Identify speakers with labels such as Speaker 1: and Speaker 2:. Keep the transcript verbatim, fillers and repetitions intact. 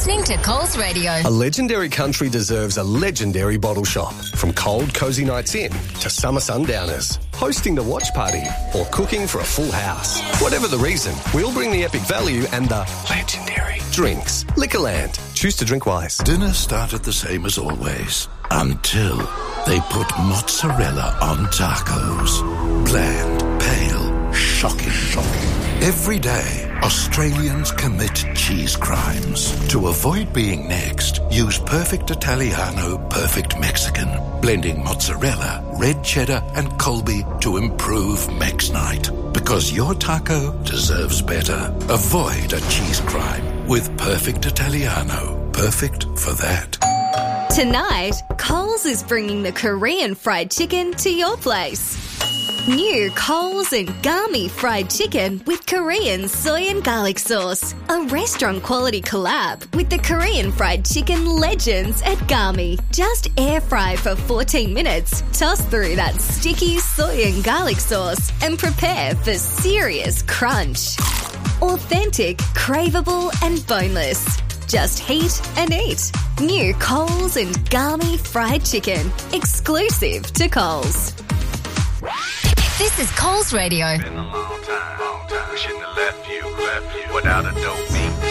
Speaker 1: listening to Coles Radio.
Speaker 2: A legendary country deserves a legendary bottle shop. From cold, cosy nights in to summer sundowners, hosting the watch party or cooking for a full house. Whatever the reason, we'll bring the epic value and the legendary drinks. Liquorland. Choose to drink wise.
Speaker 3: Dinner started the same as always until they put mozzarella on tacos. Bland, pale, shocking, shocking. Every day, Australians commit cheese crimes. To avoid being next, use Perfect Italiano, Perfect Mexican, blending mozzarella, red cheddar and Colby to improve Mex Night. Because your taco deserves better. Avoid a cheese crime with Perfect Italiano. Perfect for that.
Speaker 4: Tonight, Coles is bringing the Korean fried chicken to your place. New Coles and Gami fried chicken with Korean soy and garlic sauce. A restaurant-quality collab with the Korean fried chicken legends at Gami. Just air fry for fourteen minutes, toss through that sticky soy and garlic sauce, and prepare for serious crunch. Authentic, craveable, and boneless. Just heat and eat. New Coles and Gami fried chicken. Exclusive to Coles.
Speaker 1: This is Coles Radio.
Speaker 5: Been a long time, long time. We shouldn't have left you, left you without a dope beat.